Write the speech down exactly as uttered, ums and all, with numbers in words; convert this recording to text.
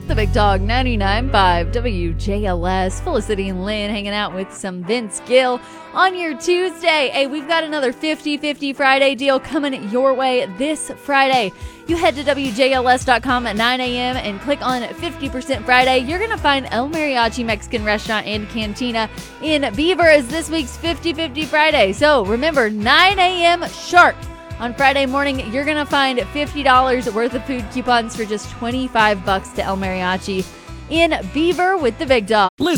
The Big Dog ninety-nine point five W J L S. Felicity and Lynn hanging out with some Vince Gill on your Tuesday. Hey, we've got another fifty fifty Friday deal coming your way this Friday. You head to W J L S dot com at nine a.m. and click on fifty percent Friday. You're going to find El Mariachi Mexican Restaurant and Cantina in Beaver as this week's fifty fifty Friday. So remember, nine a.m. sharp. On Friday morning, you're going to find fifty dollars worth of food coupons for just twenty-five bucks to El Mariachi in Beaver with the Big Dog. Listen.